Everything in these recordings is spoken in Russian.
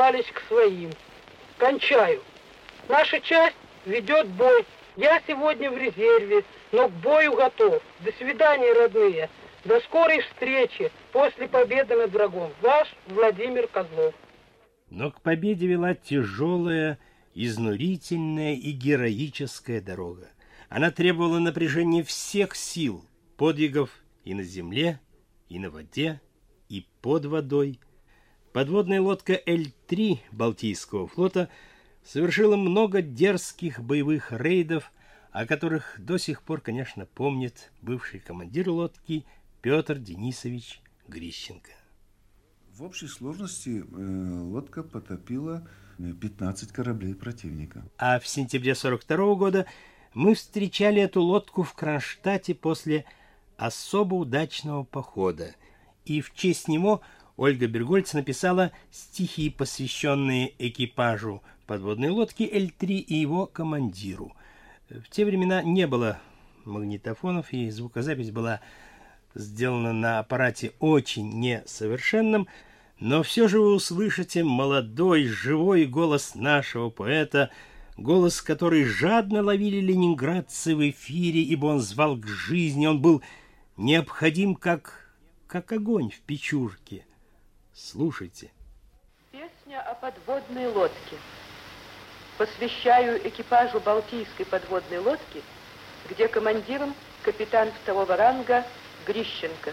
прижались к своим. Кончаю. Наша часть ведет бой. Я сегодня в резерве, но к бою готов. До свидания, родные. До скорой встречи после победы над врагом. Ваш Владимир Козлов. Но к победе вела тяжелая, изнурительная и героическая дорога. Она требовала напряжения всех сил, подвигов и на земле, и на воде, и под водой. Подводная лодка Л-3 Балтийского флота совершила много дерзких боевых рейдов, о которых до сих пор, конечно, помнит бывший командир лодки Петр Денисович Грищенко. В общей сложности лодка потопила 15 кораблей противника. А в сентябре 1942 года мы встречали эту лодку в Кронштадте после особо удачного похода. И в честь него Ольга Бергольц написала стихи, посвященные экипажу подводной лодки Л-3 и его командиру. В те времена не было магнитофонов, и звукозапись была сделана на аппарате очень несовершенном, но все же вы услышите молодой, живой голос нашего поэта, голос, который жадно ловили ленинградцы в эфире, ибо он звал к жизни, он был необходим, как огонь в печурке. Слушайте. Песня о подводной лодке. Посвящаю экипажу Балтийской подводной лодки, где командиром капитан второго ранга Грищенко.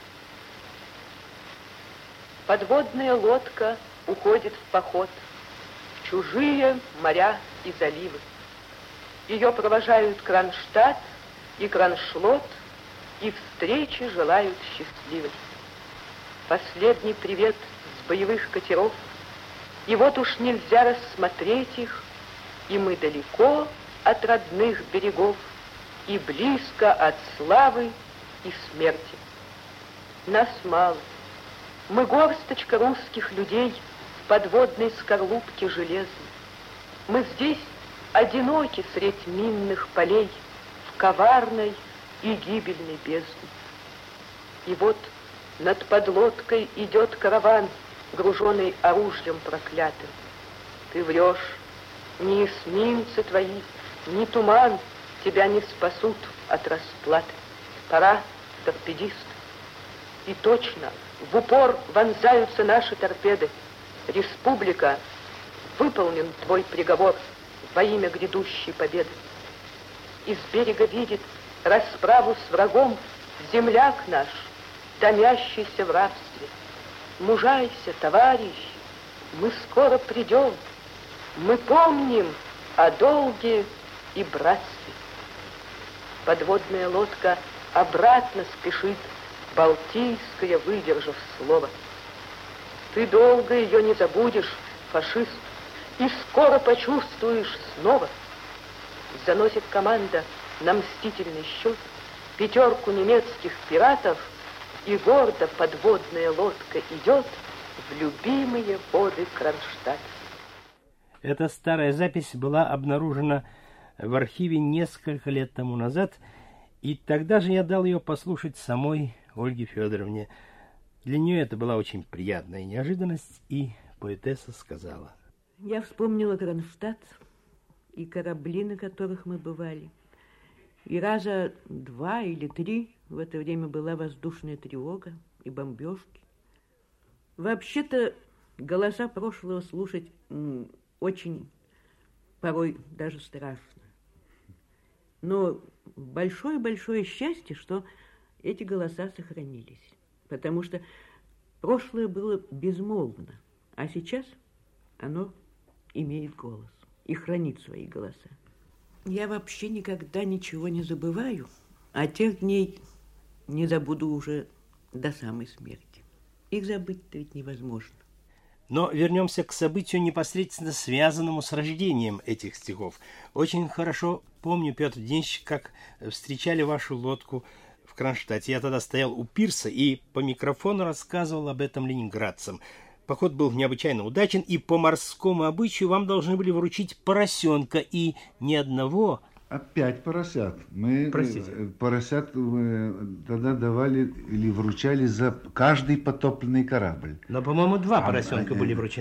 Подводная лодка уходит в поход в чужие моря и заливы. Ее провожают Кронштадт и Кроншлот, и встречи желают счастливой. Последний привет с боевых катеров, и вот уж нельзя рассмотреть их, и мы далеко от родных берегов, и близко от славы и смерти. Нас мало. Мы горсточка русских людей в подводной скорлупке железной. Мы здесь одиноки средь минных полей в коварной и гибельной бездне. И вот над подлодкой идет караван, груженный оружием проклятым. Ты врешь, ни эсминцы твои, ни туман тебя не спасут от расплаты. Пора, торпедист. И точно, в упор вонзаются наши торпеды. Республика, выполнен твой приговор во имя грядущей победы. Из берега видит расправу с врагом земляк наш, томящийся в рабстве. Мужайся, товарищ, мы скоро придем, мы помним о долге и братстве. Подводная лодка обратно спешит, Балтийская, выдержав слово. Ты долго ее не забудешь, фашист, и скоро почувствуешь снова. Заносит команда на мстительный счет пятерку немецких пиратов, и гордо подводная лодка идет в любимые воды Кронштадта. Эта старая запись была обнаружена в архиве несколько лет тому назад, и тогда же я дал ее послушать самой Ольге Федоровне. Для нее это была очень приятная неожиданность, и поэтесса сказала. Я вспомнила Кронштадт и корабли, на которых мы бывали. И раза 2 или 3 в это время была воздушная тревога и бомбежки. Вообще-то голоса прошлого слушать очень порой даже страшно. Но большое-большое счастье, что эти голоса сохранились. Потому что прошлое было безмолвно, а сейчас оно имеет голос и хранит свои голоса. Я вообще никогда ничего не забываю, а тех дней не забуду уже до самой смерти. Их забыть-то ведь невозможно. Но вернемся к событию, непосредственно связанному с рождением этих стихов. Очень хорошо помню, Петр Денисович, как встречали вашу лодку в Кронштадте. Я тогда стоял у пирса и по микрофону рассказывал об этом ленинградцам. Поход был необычайно удачен, и по морскому обычаю вам должны были вручить поросенка, и ни одного... Опять поросят. Мы поросят тогда давали или вручали за каждый потопленный корабль. Но, по-моему, 2 поросенка были вручены.